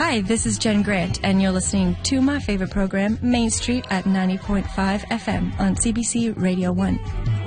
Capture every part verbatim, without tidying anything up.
Hi, this is Jen Grant, and you're listening to my favorite program, Main Street, at ninety point five F M on C B C Radio one.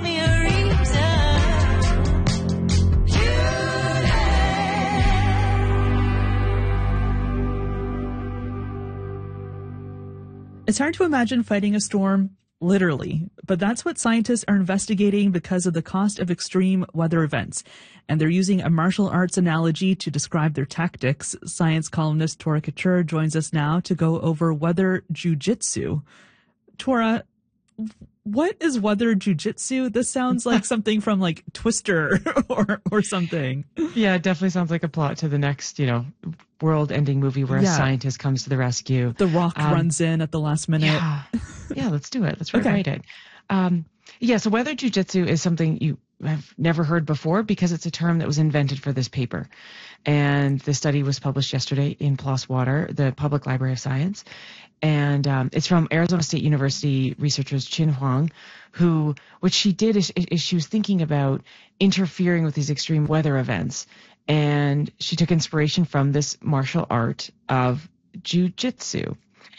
It's hard to imagine fighting a storm literally, but that's what scientists are investigating because of the cost of extreme weather events. And they're using a martial arts analogy to describe their tactics. Science columnist Tora Couture joins us now to go over weather jujitsu. Tora, what is weather jujitsu? This sounds like something from like Twister or or something. Yeah, it definitely sounds like a plot to the next, you know, world-ending movie where yeah. a scientist comes to the rescue. The Rock um, runs in at the last minute. Yeah, yeah, let's do it. Let's rewrite okay. it. Um, yeah, so weather jujitsu is something you have never heard before because it's a term that was invented for this paper. And the study was published yesterday in PLOS Water, the Public Library of Science. And um, it's from Arizona State University researchers Chin Huang, who, what she did is, is she was thinking about interfering with these extreme weather events. And she took inspiration from this martial art of jujitsu.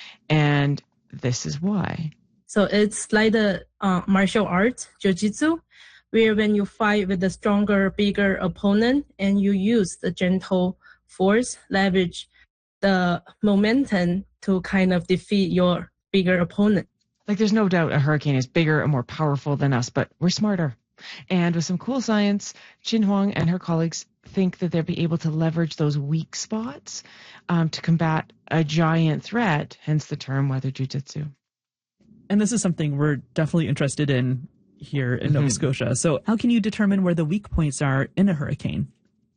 And this is why. So it's like the uh, martial art, jujitsu, where when you fight with a stronger, bigger opponent and you use the gentle force, leverage the momentum to kind of defeat your bigger opponent. Like there's no doubt a hurricane is bigger and more powerful than us, but we're smarter. And with some cool science, Chin Huang and her colleagues think that they'll be able to leverage those weak spots um, to combat a giant threat, hence the term weather jujitsu. And this is something we're definitely interested in here in mm-hmm. Nova Scotia. So how can you determine where the weak points are in a hurricane?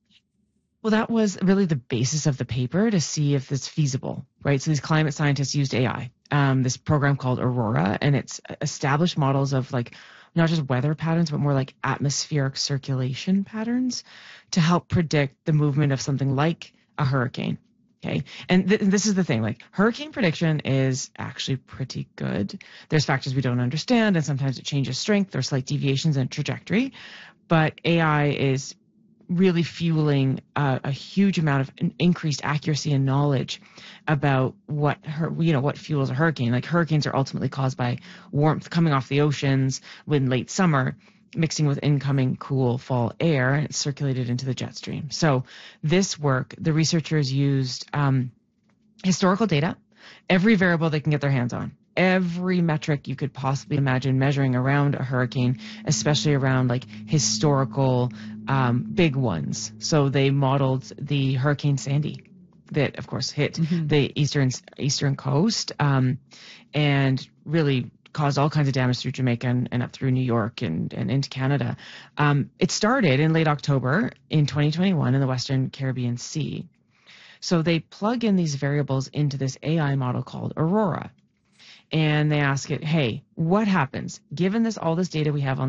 Well, that was really the basis of the paper to see if it's feasible, right? So these climate scientists used A I, um, this program called Aurora, and it's established models of like not just weather patterns, but more like atmospheric circulation patterns to help predict the movement of something like a hurricane. Okay. And th- this is the thing, like hurricane prediction is actually pretty good. There's factors we don't understand, and sometimes it changes strength or slight deviations in trajectory. But A I is really fueling uh, a huge amount of increased accuracy and knowledge about what her, you know, what fuels a hurricane. Like hurricanes are ultimately caused by warmth coming off the oceans in late summer, mixing with incoming cool fall air, and it's circulated into the jet stream. So this work, the researchers used um, historical data, every variable they can get their hands on, every metric you could possibly imagine measuring around a hurricane, especially around like historical um, big ones. So they modeled the Hurricane Sandy that, of course, hit mm-hmm. the eastern eastern coast um, and really caused all kinds of damage through Jamaica and, and up through New York and, and into Canada. Um, it started in late October in twenty twenty-one in the Western Caribbean Sea. So they plug in these variables into this A I model called Aurora. And they ask it, hey, what happens given this all this data we have on